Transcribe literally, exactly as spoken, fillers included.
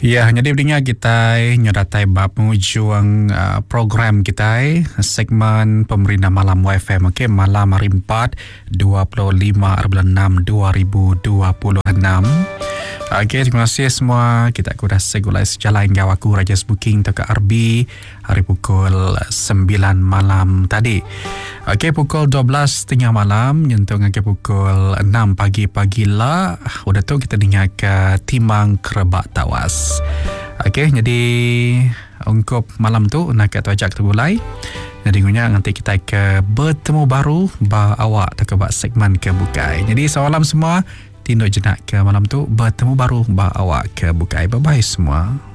Ya, jadi begini kita nyodatai bab penghujung uh, program kita segmen pemerintah malam W F M. Okey, malam hari empat dua puluh lima bulan enam dua ribu dua puluh enam. Okey, terima kasih semua. Kita aku dah segulai sejalan hingga aku Raja Booking ke R B hari pukul sembilan malam tadi. Okey, pukul dua belas tiga puluh malam nyentuh ke pukul enam pagi pagilah. Udah tu kita dengar ke Timang Kerebak Tawas. Okey, jadi untuk malam tu nak kita ajak kita mulai. Jadi gunya nanti kita ke bertemu baru ba awak tak ke segmen ke bukai. Jadi salam semua. Tinduk jenak ke malam tu bertemu baru ba awak ke bukai. Bye bye semua.